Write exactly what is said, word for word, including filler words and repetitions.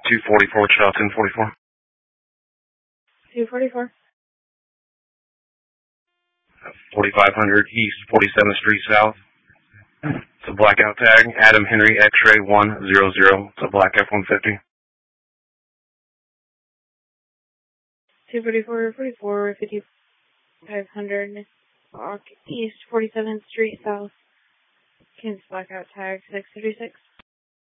two forty-four, Wichita, ten forty-four. two forty-four. forty-five hundred East forty-seventh Street South. It's a blackout tag. Adam Henry X-ray one zero zero. It's a black F one fifty. two forty-four, forty-four, fifty-five hundred East forty-seventh Street South. Kansas blackout tag six fifty-six.